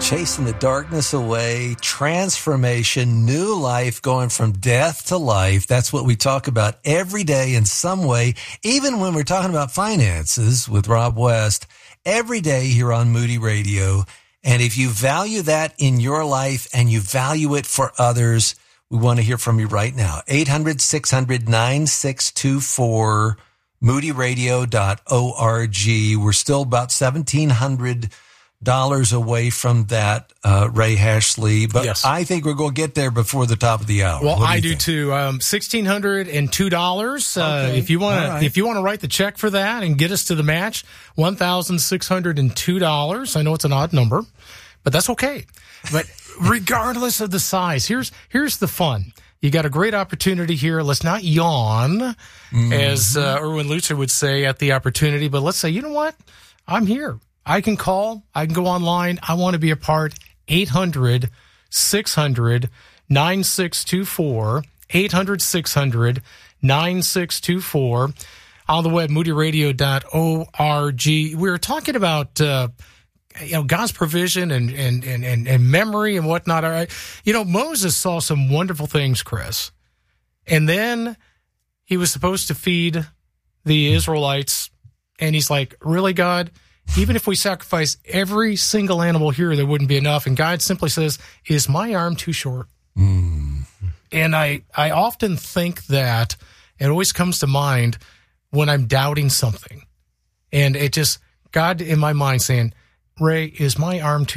chasing the darkness away, transformation, new life, going from death to life. That's what we talk about every day in some way, even when we're talking about finances with Rob West, every day here on Moody Radio. And if you value that in your life and you value it for others, we want to hear from you right now. 800-600-9624, moodyradio.org. We're still about $1,700 away from that, Ray Hashley, but yes. I think we're going to get there before the top of the hour. Well, I do too. $1,602. Okay. If you want to write the check for that and get us to the match, $1,602. I know it's an odd number, but that's okay. But regardless of the size, here's the fun. You got a great opportunity here. Let's not yawn, as Erwin Lutzer would say at the opportunity, but let's say, you know what? I'm here. I can call. I can go online. I want to be a part. 800-600-9624. 800-600-9624. On the web, moodyradio.org. We were talking about God's provision and memory and whatnot. All right. Moses saw some wonderful things, Chris. And then he was supposed to feed the Israelites. And he's like, really, God? Even if we sacrifice every single animal here, there wouldn't be enough. And God simply says, is my arm too short? And I often think that it always comes to mind when I'm doubting something. And it just, God in my mind saying, Ray, is my arm too